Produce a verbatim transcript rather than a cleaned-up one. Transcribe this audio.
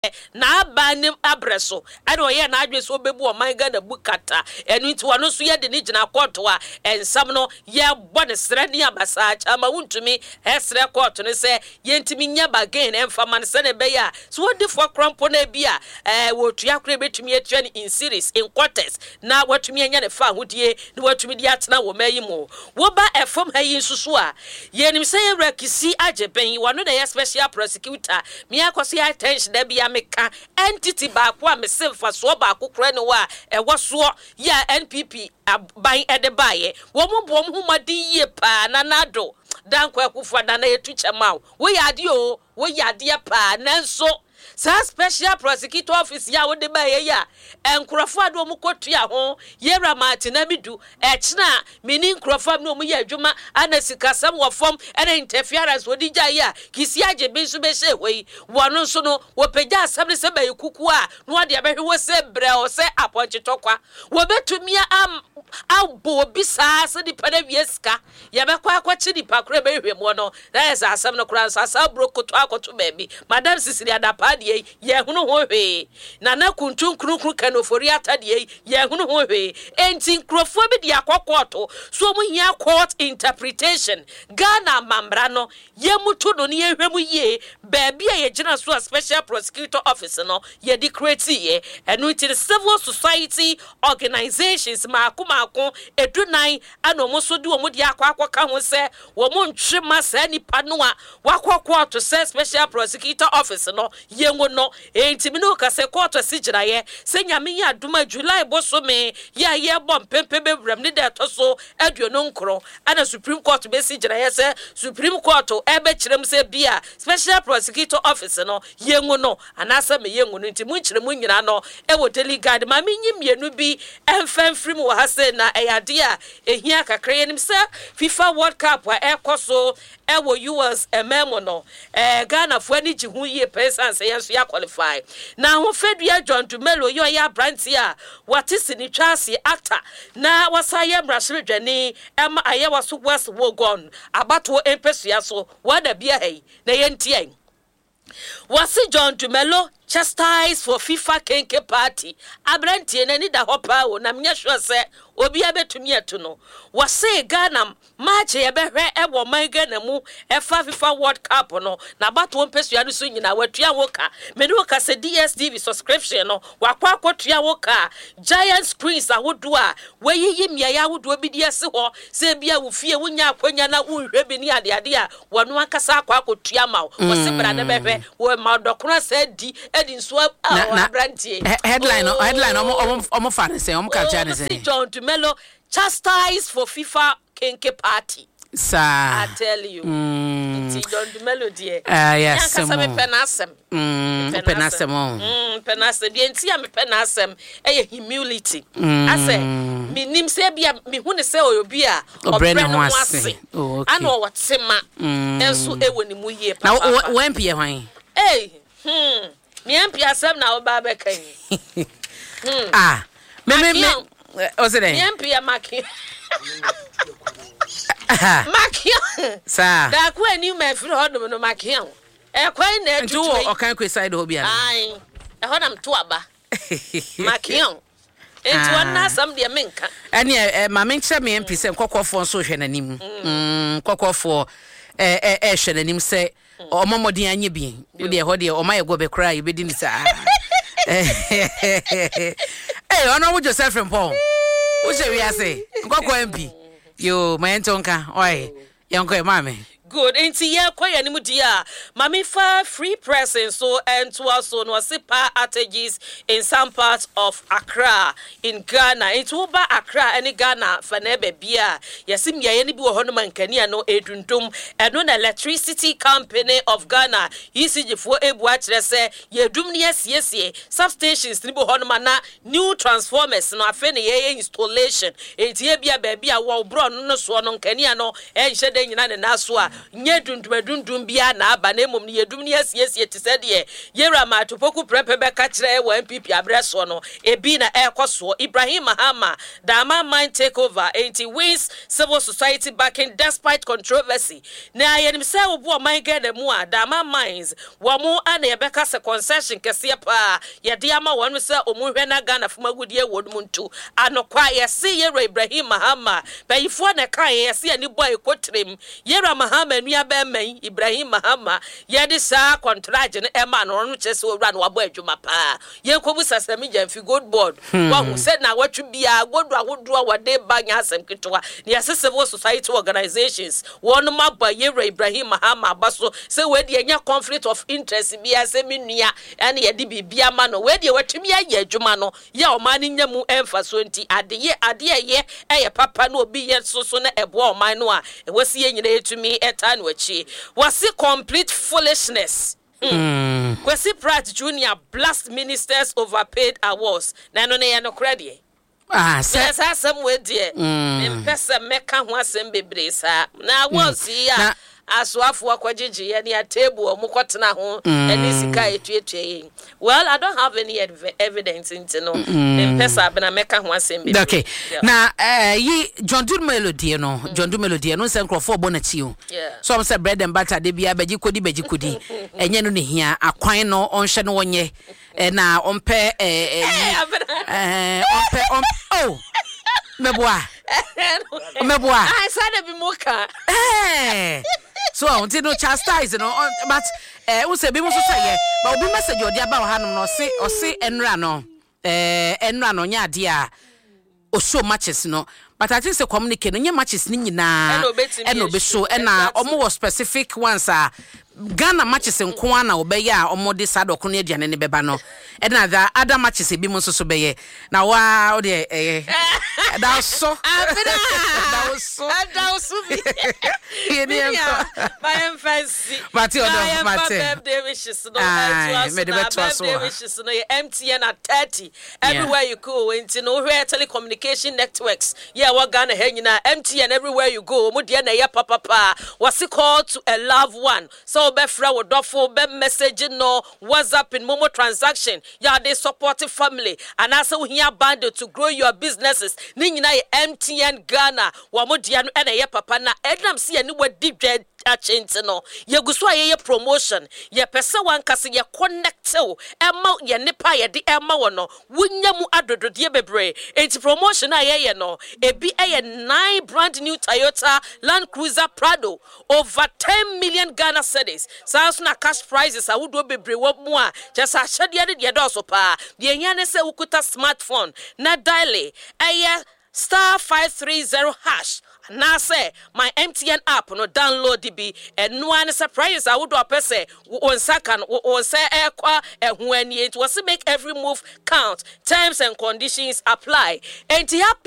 na aba ne abreso ene oye na adwe so bebu o man Ghana bukata enu nti wono so ye de ne gina court a ensam no ye bo ne sre ne abasa chama wuntumi esre court ne se ye ntimi nya bagain emfa man se ne be ya so wodi for crampo na bia eh wotua kra betumi atua in series in quarters na watumi anya ne fa hodie ne watumi di atena wo mayi mu wo ba efom hayi susu a ye nim se ye rakisi ageben wono na ye special prosecutor me akoso ya attention da bia meka entity ba ko a me sefa so ba kokora ne wa e wo so ya N P P ban edebaye wo mo bom humadi ye pa na nado dan kwa kufa da na yetu chama wo yade o wo yade pa nanso sa special prosecutor office ya wo de ba ye ya enkrofo ado mu kotua ho yera matina bidu e kina mini nkrofo no mu ye adwuma ana sikasam wo fom ana interference wo di ya kisi age bi so be she hoi wono so no wo pagya asam ne se ba yekuku a no ade abehwe wo se bre o se aponche tokwa wo betumia am abo bisa se di pada wieska ye be kwa akwachi di pakra be hwemo no na esa asam no kura so asa brokoto akoto baby madam Sisilia Dapa ye ye hunu ho hwe na na kuntun krukru kanofori atade ye hunu ho hwe enti nkrofo bi dia kokoto so mu hia court interpretation Ghana mambra no ye muto no ne ye hwemu ye baabi a ye gina so a special prosecutor office no ye di create ye enu it is civil society organizations maako maako edunan ana omo so di omo di akwa akwa ho se wo mo ntwe ma sa nipa no a wakwa to say special prosecutor office no ye no enti mi no ka se court sigina ye se nyame ya aduma July boso me ya ye bom pempe bewram ne da to so aduono nkro ana Supreme Court be sigina ye se Supreme Court e be kirem se bia special prosecutor office no ye no anasa me ye no enti mu kirem nyina no e wo delegate ma me nyim ye no bi emfam frim wo ha se na e yade a ehia kakra ye nim se FIFA World Cup wa e koso e wo U S ememo no eh Ghana fo ani ji hu ye person say yes ya qualify na ho fedua John Dumelo yo ya branti a watisi ni twase actor na wasaye mrashe dwani em aye waso was wo gon abato empesua so wada bia hey na ye ntien wasi John Dumelo chastise for FIFA Kenke party abrantie na ni da hopa wo na mnya sure se obi abetumi eto no wase Ghana match ye behwe e wo man Ghana mu e fa FIFA World Cup no na bato mpesua no so nyina watua woka me no ka se D S T V subscription no wakwa akotua woka giant screens ahodo a wayiyi mia ya ahodo bi di ase ho se bia wo fie wonya akonya na wohwe bi ni ade ade a wono akasa akwa akotua ma wo se bra de behwe wo ma dokona se di edi so abrantie headline headline omo omo fa ne se omo ka ja ne se John Dumelo chastise for FIFA Kenke party. Sir, I tell you. Mm. It's John Dumelo dear. Ah, yes. Some penasem. Mm, penasem. Mm, penasem. The entire me penasem. Eh, humility. I say, me nim se bia me hu ne se oyobia. Obrena wase. Oh, okay. Ano what sema. Enso e woni mu ye papa. Now, when pie hwan? Hey, hmm. Me am pie asem na oba be kan. Hmm. Ah. Me me me. What's it? Me am pie maki. Makian sir da kwa ni ma firi hodom no makian e kwan na etutu o kan kwe side ho bia ai e hodam to aba makian etu wana sam de menka ene e ma menche me M P se kokofo so hwe nanim mm kokofo eh eh eh hwe nanim se omomodin anye bi wo de ho de o ma ye go be kra ye bedi ni sa eh ono wo Joseph Mpong wo se wi ase kokko M P yo my entonka oi yanko e mame good enti ye kwaya ni mudia mami fa free presence so and to also no sipa attages in some parts of Accra in Ghana into ba Accra any Ghana fa na be bia yesim ye ni bi wo hono mankani no edundum eno na electricity company of Ghana E C G fo ebu a kire se ye dum ne yesiesie substations ni bi hono na new transformers no afa ne ye installation enti ye bia ba bia wo bro no so no nkani no e nhye de nyina ne na so a nye dundum dundum bia na aba na emom ne yedum ne asiesie te sɛ de yera ma topoku prepe be ka kyerɛ wa M P P abreso no ebi na ekoso Ibrahim Mahama Dama Mine takeover eighty wins civil society backing despite controversy na yenim sɛ obo man gada mu a Dama Mines wo mu ana yebeka se concession kese pa ye de ama wonu sɛ omu hwɛ na Ghana fumagudie wodum ntu anokwa ye se yera Ibrahim Mahama bayifo na kan ye se ani boy kotrem yera Mahama nua ba man Ibrahim Mahama ye de sa contract ne ema no no kyese owura no wabo adwuma pa ye kobu sasami jamfi good board wa hu said na watchu bia godo ahodo a wade banya asem ketwa ne civil society organizations one maba yera Ibrahim Mahama baso say we de nya conflict of interest bia se menua ene ye de bibia ma no we de watwumi aye adwuma no ye o ma ne nya mu emfa so nti ade ye ade ye eye papa no obi ye soso na ebo o man no a e wasi ye nyina etumi eta no achi wasi complete foolishness. Hmm. Kwesi Pratt Junior blast ministers overpaid awards. Na no ne no credit. Ah, say some way dear. Mm. Pesa meka ho asem bebre sa. Na awards ya aswafo akwagigi ye ne table o mukotena ho eni sika etuetue. Well, I don't have any ev- evidence into no. Pesa be na meka ho asem bebre. Okay. Yeah. Na eh yi John Dun Melody no, mm. John Dun Melody no say nkrofo bonachi o. Yeah. So am say bread and butter de bia beji kodi beji kodi. Enye no ne hia akwan no onhye no wonye. Eh na ompe eh eh eh ompe om oh meboa meboa I said be moka eh so until no chastise no but eh we say be mo so say but obi message odi aba o hanom no se o se enra no eh enra no nya ade a o show matches no but I think say communicate no nya matches ni nyina e no be show e na omo was specific ones a Ghana matches nko ana obeya omo de sad okono aduane ne beba no e na the other matches e bi mo so so beye na wa o de eh da so da so da so bi my fancy but you know my birthday wishes no birthday wishes no M T N at thirty everywhere you go went no where telecommunication networks yeah what Ghana he nyina M T N everywhere you go mo de na ya papa pa was called to a loved one so be fra wo dofo be message no WhatsApp in Momo transaction ya they support family and as we here band to grow your businesses ni nyina M T N Ghana wo mo dia no na ye papa na edam se ani wadi dwa achenti no ye guso aye promotion ye pese wan kase ye connect o ema ye nipa ye de ema wo no wunya mu adodode bebre enti promotion aye ye no ebi aye nine brand new Toyota Land Cruiser Prado over ten million Ghana cedis sans na cash prizes awudo bebre wo mu a just ahede de de do so pa de nya ne se ukuta smartphone na dial aye star five three zero hash na say my M T N app no download D B and no one surprise I would opese on second on say ekwa ehun ani it was make every move count terms and conditions apply and